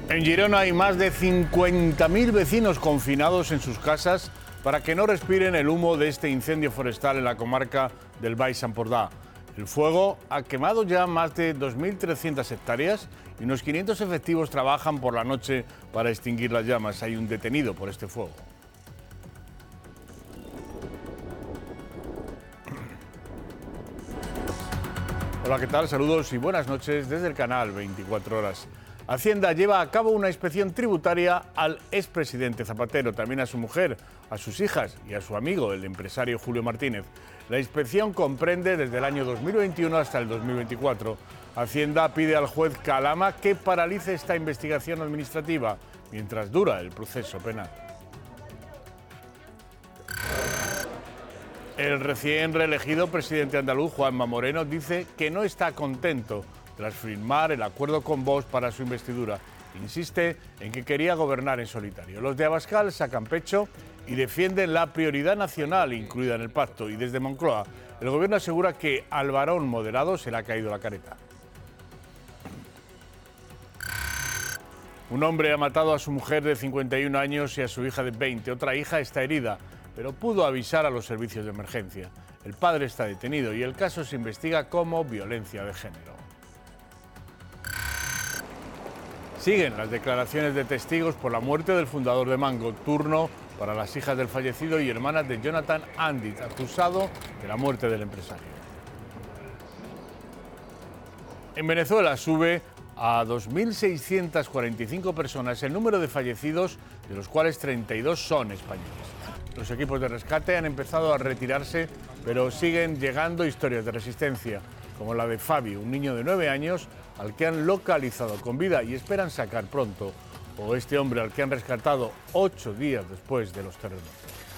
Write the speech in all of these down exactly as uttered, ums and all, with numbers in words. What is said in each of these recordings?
En Girona hay más de cincuenta mil vecinos confinados en sus casas para que no respiren el humo de este incendio forestal en la comarca del Baix Empordà. El fuego ha quemado ya más de dos mil trescientas hectáreas y unos quinientos efectivos trabajan por la noche para extinguir las llamas. Hay un detenido por este fuego. Hola, ¿qué tal? Saludos y buenas noches desde el canal veinticuatro horas. Hacienda lleva a cabo una inspección tributaria al expresidente Zapatero, también a su mujer, a sus hijas y a su amigo, el empresario Julio Martínez. La inspección comprende desde el año dos mil veintiuno hasta el dos mil veinticuatro. Hacienda pide al juez Calama que paralice esta investigación administrativa mientras dura el proceso penal. El recién reelegido presidente andaluz, Juanma Moreno, dice que no está contento tras firmar el acuerdo con Vox para su investidura. Insiste en que quería gobernar en solitario. Los de Abascal sacan pecho y defienden la prioridad nacional incluida en el pacto. Y desde Moncloa, el gobierno asegura que al varón moderado se le ha caído la careta. Un hombre ha matado a su mujer de cincuenta y un años y a su hija de veinte. Otra hija está herida, pero pudo avisar a los servicios de emergencia. El padre está detenido y el caso se investiga como violencia de género. Siguen las declaraciones de testigos por la muerte del fundador de Mango, turno para las hijas del fallecido y hermanas de Jonathan Andit, acusado de la muerte del empresario. En Venezuela sube a dos mil seiscientas cuarenta y cinco personas el número de fallecidos, de los cuales treinta y dos son españoles. Los equipos de rescate han empezado a retirarse, pero siguen llegando historias de resistencia, como la de Fabio, un niño de nueve años al que han localizado con vida y esperan sacar pronto, o este hombre al que han rescatado ocho días después de los terremotos.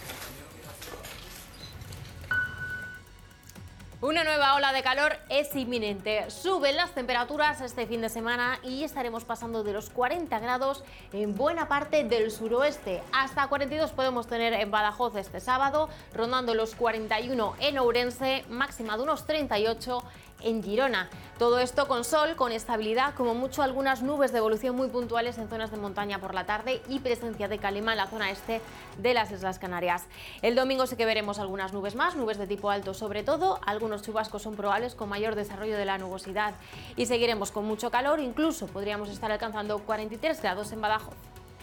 Una nueva ola de calor es inminente. Suben las temperaturas este fin de semana y estaremos pasando de los cuarenta grados en buena parte del suroeste. Hasta cuarenta y dos podemos tener en Badajoz este sábado, rondando los cuarenta y uno en Ourense, máxima de unos treinta y ocho en Girona. Todo esto con sol, con estabilidad, como mucho algunas nubes de evolución muy puntuales en zonas de montaña por la tarde y presencia de calima en la zona este de las Islas Canarias. El domingo sí que veremos algunas nubes más, nubes de tipo alto sobre todo, algunos chubascos son probables con mayor desarrollo de la nubosidad y seguiremos con mucho calor, incluso podríamos estar alcanzando cuarenta y tres grados en Badajoz.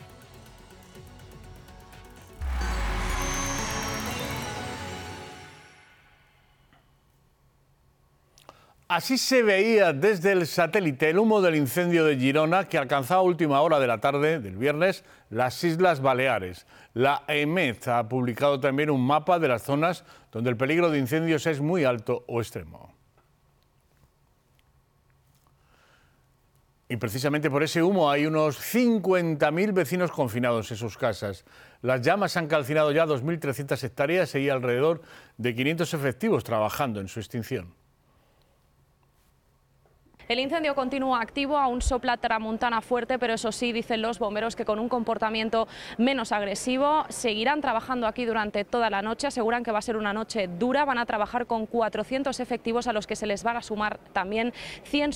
Así se veía desde el satélite el humo del incendio de Girona que alcanzaba a última hora de la tarde del viernes las Islas Baleares. La E M E T ha publicado también un mapa de las zonas donde el peligro de incendios es muy alto o extremo. Y precisamente por ese humo hay unos cincuenta mil vecinos confinados en sus casas. Las llamas han calcinado ya dos mil trescientas hectáreas y hay alrededor de quinientos efectivos trabajando en su extinción. El incendio continúa activo, aún sopla tramontana fuerte, pero eso sí, dicen los bomberos que con un comportamiento menos agresivo seguirán trabajando aquí durante toda la noche. Aseguran que va a ser una noche dura, van a trabajar con cuatrocientos efectivos a los que se les van a sumar también cien